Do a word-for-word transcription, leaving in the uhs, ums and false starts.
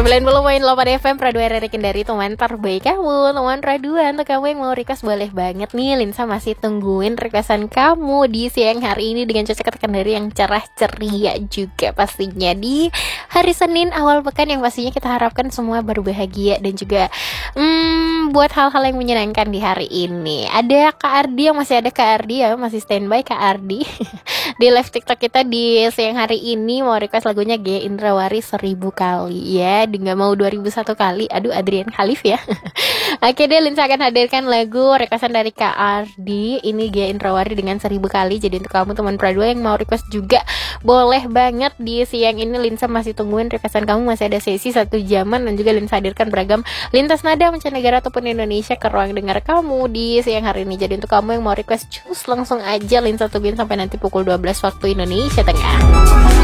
sembilan puluh koma delapan F M Praduan Rekin dari teman terbaik kamu, teman Raduan. Untuk kamu yang mau request boleh banget nih. Linsa masih tungguin requestan kamu di siang hari ini dengan cuaca katakan dari yang cerah ceria juga pastinya di hari Senin awal pekan yang pastinya kita harapkan semua berbahagia dan juga hmm, buat hal-hal yang menyenangkan di hari ini. Ada Kak Ardi yang masih ada Kak Ardi ya, masih standby Kak Ardi di live TikTok kita di siang hari ini mau request lagunya G Indrawari seribu kali ya, nggak mau dua ribu satu kali. Aduh, Adrian Khalif ya. Oke deh, Linsa akan hadirkan lagu requestan dari Kak Ardi. Ini G Indrawari dengan seribu kali. Jadi untuk kamu teman Pradua yang mau request juga boleh banget di siang ini. Linsa masih tungguin requestan kamu, masih ada sesi satu jaman dan juga Linsa hadirkan beragam lintas nada mancanegara ataupun Indonesia ke ruang dengar kamu di siang hari ini. Jadi untuk kamu yang mau request cus langsung aja Linsa tungguin sampai nanti pukul dua belas waktu Indonesia Tengah.